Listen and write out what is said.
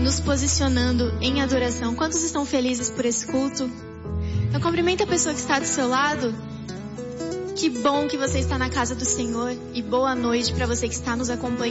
nos posicionando em adoração. Quantos estão felizes por esse culto? Então cumprimenta a pessoa que está do seu lado. Que bom que você está na casa do Senhor. E boa noite para você que está nos acompanhando.